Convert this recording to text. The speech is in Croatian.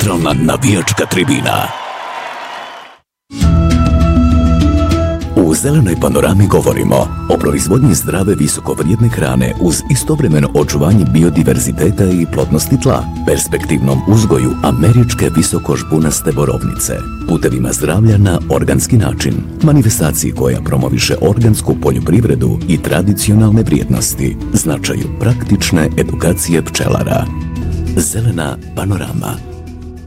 centralna navijačka tribina. U Zelenoj panorami govorimo o proizvodnji zdrave visokovrijedne hrane uz istovremeno očuvanje biodiverziteta i plodnosti tla, perspektivnom uzgoju američke visokožbunaste borovnice, putevima zdravlja na organski način, manifestaciji koja promoviše organsku poljoprivredu i tradicionalne vrijednosti, značaju praktične edukacije pčelara. Zelena panorama.